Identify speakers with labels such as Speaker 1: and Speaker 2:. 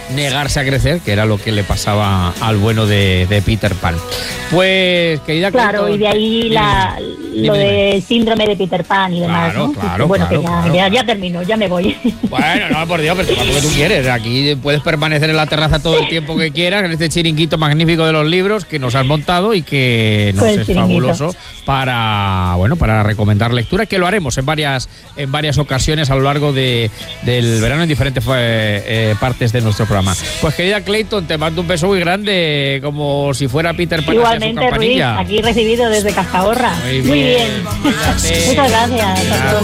Speaker 1: negarse a crecer, que era lo que le pasaba al bueno de Peter Pan. Pues, querida
Speaker 2: Claro,
Speaker 1: Clayton,
Speaker 2: y de ahí lo del síndrome de Peter Pan y demás,
Speaker 1: Claro,
Speaker 2: ¿no?
Speaker 1: claro,
Speaker 2: Bueno,
Speaker 1: claro,
Speaker 2: que ya termino, ya me voy.
Speaker 1: Bueno, no, por Dios, pero tú lo que tú quieres. Aquí puedes permanecer en la terraza todo el tiempo que quieras, en este chiringuito magnífico de los libros que nos has montado y que nos es fabuloso para recomendar lecturas, que lo haremos en varias ocasiones a lo largo del verano en diferentes partes de nuestro programa. Pues, querida Clayton, te mando un beso muy grande, como si fuera Peter Pan.
Speaker 2: Igualmente, Ruiz, aquí recibido desde Cascahorra. Muy bien. Muchas gracias.